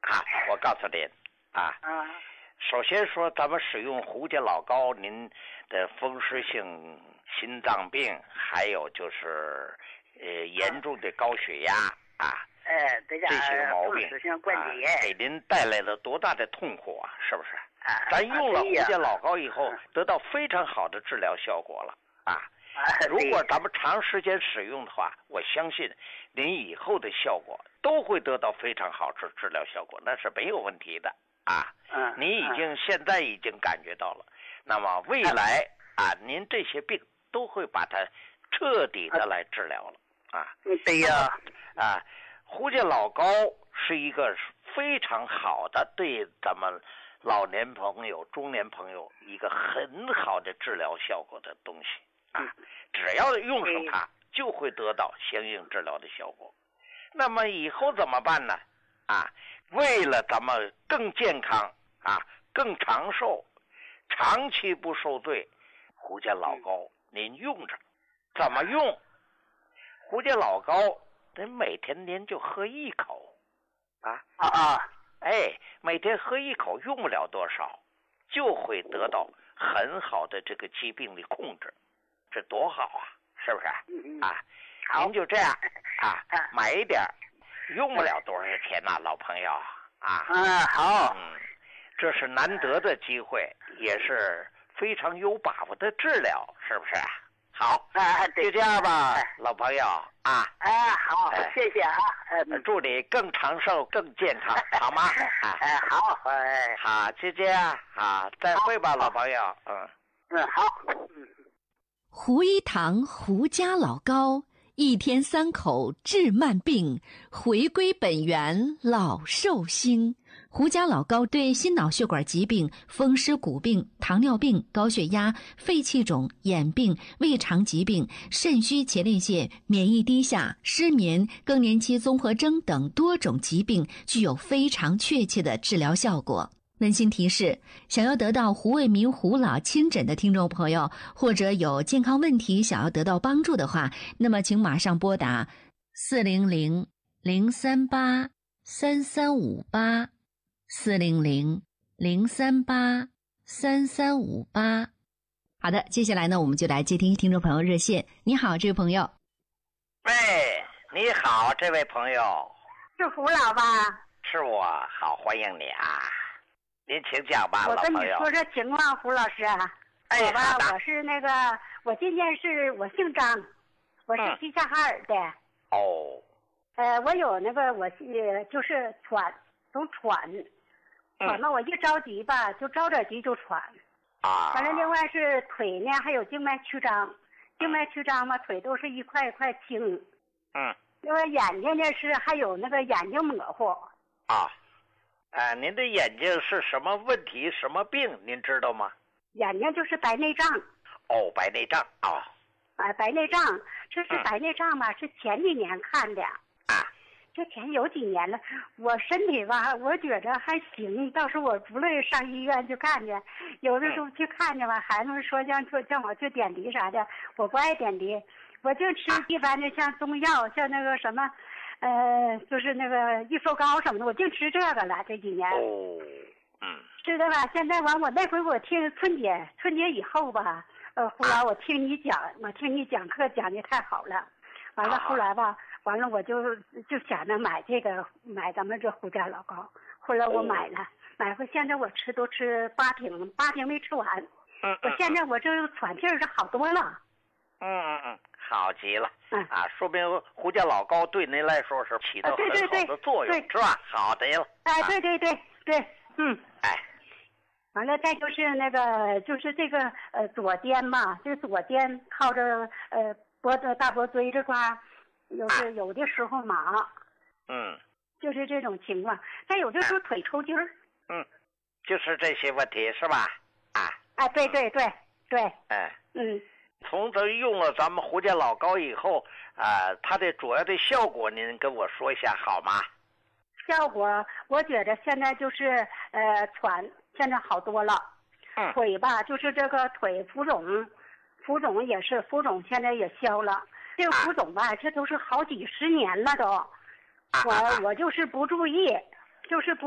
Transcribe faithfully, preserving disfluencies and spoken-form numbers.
啊，我告诉您啊， 啊， 首先说咱们使用胡家老膏，您的风湿性心脏病，还有就是呃严重的高血压啊， 哎，这这些个毛病风湿性关节炎、 啊，给您带来了多大的痛苦啊，是不是？ 啊， 咱用了胡啊家老膏以后， 啊得到非常好的治疗效果了啊。 啊如果咱们长时间使用的话，我相信您以后的效果都会得到非常好治治疗效果，那是没有问题的啊。 嗯， 你已经现在已经感觉到了，那么未来啊，您这些病都会把它彻底的来治疗了啊。 对呀， 啊，胡家老膏是一个非常好的对咱们老年朋友、中年朋友一个很好的治疗效果的东西啊，只要用上它，就会得到相应治疗的效果。那么以后怎么办呢？啊，为了咱们更健康啊，更长寿，长期不受罪，胡家老膏您用着，怎么用？胡家老膏，您每天您就喝一口，啊啊啊， 哎，每天喝一口，用不了多少，就会得到很好的这个疾病的控制，这多好啊，是不是？ 嗯啊， 好您就这样啊啊， 买一点，用不了多少钱呐、老朋友啊。 啊，好， 嗯，这是难得的机会，也是非常有把握的治疗，是不是？好， 啊，对就这样吧， 哎老朋友啊。 啊，好哎， 谢谢啊，嗯， 祝你更长寿、更健康，好吗？啊， 哎，好，哎， 好，就这样，好，再会吧，老朋友，嗯。 嗯，好，嗯。 胡一堂胡家老膏，一天三口治慢病，回归本源老寿星。胡家老膏对心脑血管疾病、风湿骨病、糖尿病、高血压、肺气肿、眼病、胃肠疾病、肾虚前列腺、免疫低下、失眠、更年期综合征等多种疾病具有非常确切的治疗效果。温馨提示：想要得到胡卫民胡老亲诊的听众朋友，或者有健康问题想要得到帮助的话，那么请马上拨打四零零零三八三三五八四零零零三八三三五八。好的，接下来呢，我们就来接听听众朋友热线。你好，这位朋友。 喂，你好，这位朋友， 是胡老吧？ 是我，好，欢迎你啊。您请讲吧， 我跟你老朋友。 说说情况，胡老师啊。 哎， 我吧好，的我是那个，我今年是我姓张，我是嗯齐齐哈尔的。 哦， 呃，我有那个我呃就是喘，总喘，喘到我一着急吧，就着点急就喘。 啊， 完了，另外是腿呢，还有静脉曲张，静脉曲张嘛，腿都是一块一块青。 嗯， 另外眼睛呢是还有那个眼睛模糊。 啊，呃，您的眼睛是什么问题、什么病？您知道吗？ 眼睛就是白内障。 哦，白内障啊。 啊，白内障，这是嗯白内障吧？是前几年看的。 啊。 这前有几年了，我身体吧，我觉着还行，到时候我不乐意上医院去看去，有的时候去看去吧，孩子们说让说叫我去点滴啥的，我不爱点滴，我就吃一般的像中药，像那个什么，呃，就是那个益寿膏什么的，我净吃这个了这几年。 哦，嗯， 知道吧？现在完，我那回我听春节，春节以后吧，呃，后来我听你讲，我听你讲课讲的太好了，完了后来吧。完了，我就就想着买这个，买咱们这胡家老膏。后来我买了，买回现在我吃都吃八瓶，八瓶没吃完。 嗯， 我现在我这喘气儿是好多了。 嗯嗯嗯，好极了。 嗯啊，说明胡家老膏对您来说是起到很好的作用， 对对对是吧？好的了。 哎，对对对对，嗯。 哎。 完了，再就是那个，就是这个呃左肩吧，这左肩靠着呃脖子大脖椎这块儿。有的有的时候麻， 嗯， 就是这种情况。再有的时候腿抽筋儿， 嗯，就是这些问题是吧？啊， 啊，对对对对， 哎， 嗯， 从咱用了咱们胡家老膏以后，啊、呃，它的主要的效果您跟我说一下好吗？ 效果我觉着现在就是呃喘，现在好多了。 嗯， 腿吧，就是这个腿浮肿，浮肿也是浮肿，现在也消了。这个浮肿吧，这都是好几十年了都，我我就是不注意，就是不。